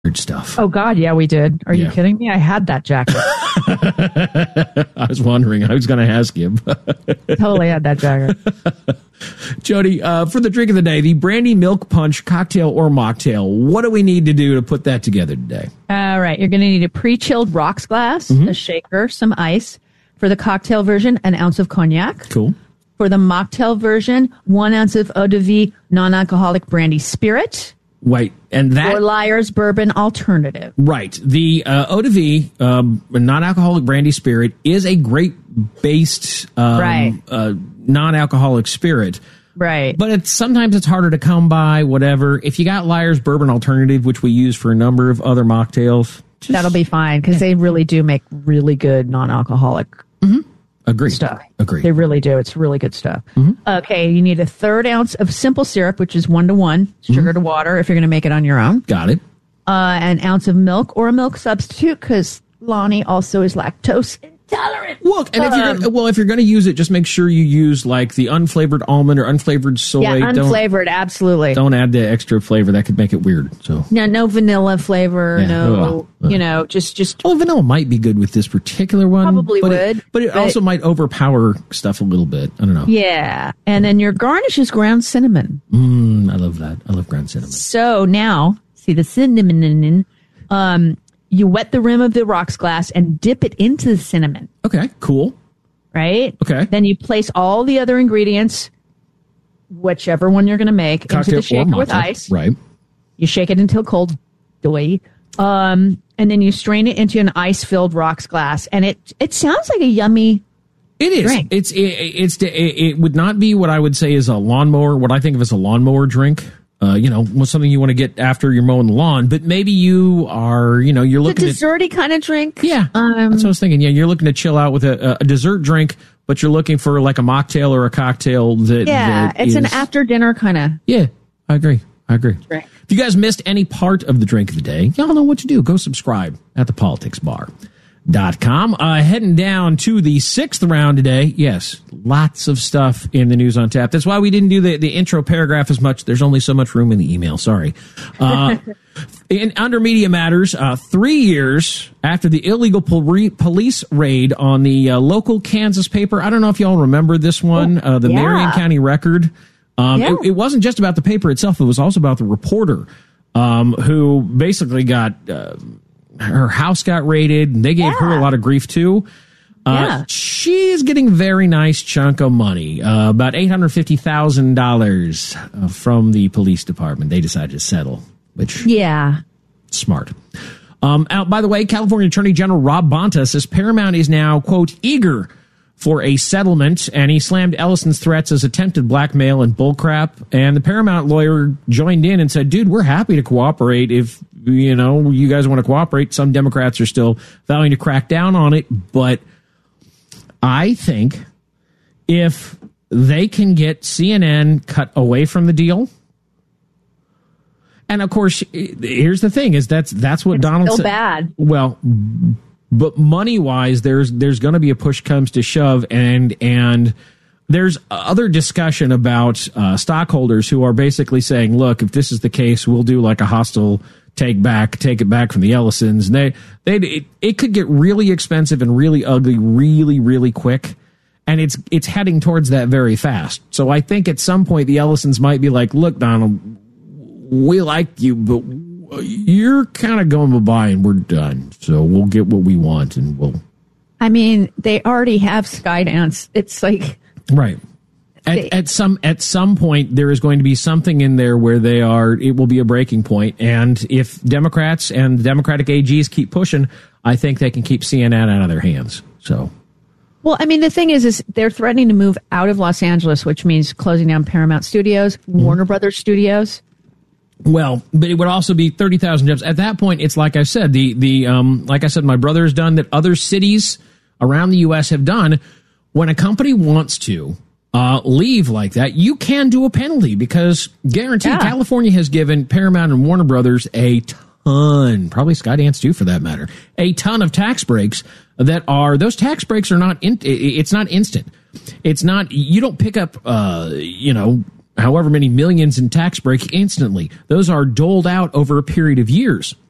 stuff. Oh, God, yeah, we did. Are you kidding me? I had that jacket. I was wondering. I was going to ask you. Totally had that jacket. Jody, for the drink of the day, the brandy milk punch cocktail or mocktail, what do we need to do to put that together today? All right. You're going to need a pre-chilled rocks glass, a shaker, some ice. For the cocktail version, an ounce of cognac. Cool. For the mocktail version, 1 ounce of eau de vie non-alcoholic brandy spirit. Wait, and that... Or Lyre's bourbon alternative. Right. The eau de vie, non-alcoholic brandy spirit, is a grape-based non-alcoholic spirit. Right. But sometimes it's harder to come by, whatever. If you got Lyre's bourbon alternative, which we use for a number of other mocktails... That'll be fine, because they really do make really good non-alcoholic Agreed. stuff. Agreed. They really do. It's really good stuff. Okay, you need a 1/3 ounce of simple syrup, which is 1-to-1, sugar to water, if you're going to make it on your own. Got it. An ounce of milk or a milk substitute, because Lonnie also is lactose intolerant. Look, and if you're going to use it, just make sure you use like the unflavored almond or unflavored soy. Yeah, unflavored, absolutely. Don't add the extra flavor; that could make it weird. So no vanilla flavor. Just. Well, vanilla might be good with this particular one. Probably would, but it also might overpower stuff a little bit. I don't know. Yeah, and then your garnish is ground cinnamon. I love that. I love ground cinnamon. So now, see the cinnamon. You wet the rim of the rocks glass and dip it into the cinnamon. Okay, cool. Right? Okay. Then you place all the other ingredients, whichever one you're going to to into the shaker with ice. Right. You shake it until cold. And then you strain it into an ice-filled rocks glass. And it sounds like a yummy It is. drink. It would not be what I would say is a lawnmower, what I think of as a lawnmower drink. Something you want to get after you're mowing the lawn, but maybe you are, you're looking at... a desserty kind of drink. Yeah, that's what I was thinking. Yeah, you're looking to chill out with a dessert drink, but you're looking for like a mocktail or a cocktail it's an after-dinner kind of... Yeah, I agree. Drink. If you guys missed any part of the drink of the day, y'all know what to do. Go subscribe at thepoliticsbar.com. Heading down to the 6th round today. Yes, lots of stuff in the news on tap. That's why we didn't do the intro paragraph as much. There's only so much room in the email. Sorry. Under Media Matters, 3 years after the illegal police raid on the local Kansas paper. I don't know if y'all remember this one, Marion County Record. It wasn't just about the paper itself. It was also about the reporter who basically got... her house got raided, and they gave her a lot of grief, too. She's getting a very nice chunk of money, about $850,000 from the police department. They decided to settle, which smart. By the way, California Attorney General Rob Bonta says Paramount is now, quote, eager for a settlement, and he slammed Ellison's threats as attempted blackmail and bullcrap. And the Paramount lawyer joined in and said, dude, we're happy to cooperate if, you guys want to cooperate. Some Democrats are still vowing to crack down on it, but I think if they can get CNN cut away from the deal, and of course, here's the thing: is that's what Donald said. Bad. Well, but money wise, there's going to be a push comes to shove, and there's other discussion about stockholders who are basically saying, look, if this is the case, we'll do like a hostile take it back from the Ellisons. And it could get really expensive and really ugly really, really quick. And it's heading towards that very fast. So I think at some point the Ellisons might be like, look, Donald, we like you, but you're kind of going bye-bye and we're done. So we'll get what we want and we'll... I mean, they already have Skydance. It's like... Right. At some point, there is going to be something in there where it will be a breaking point. And if Democrats and Democratic AGs keep pushing, I think they can keep CNN out of their hands. So... Well, I mean, the thing is they're threatening to move out of Los Angeles, which means closing down Paramount Studios, Warner Brothers Studios. Well, but it would also be 30,000 jobs. At that point, it's like I said, like I said, my brother has done that other cities around the U.S. have done. When a company wants to leave like that, you can do a penalty because guaranteed California has given Paramount and Warner Brothers a ton, probably Skydance too for that matter, a ton of tax breaks those tax breaks are not, it's not instant. It's not, you don't pick up, however many millions in tax break instantly. Those are doled out over a period of years.